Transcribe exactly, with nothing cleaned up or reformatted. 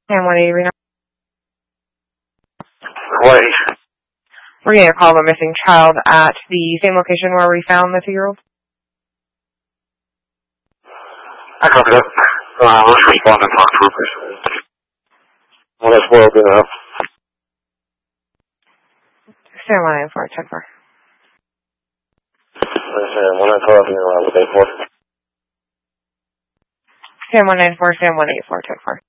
And one eighty Reno. Wait. We're getting a call of a missing child at the same location where we found the two-year-old. I copy that. Uh, let's respond and talk troopers. Well, that's well good enough. Stand one nine four, check for. Stand one nine four, around with eight four. Stand one nine four, stand one eight four, check for.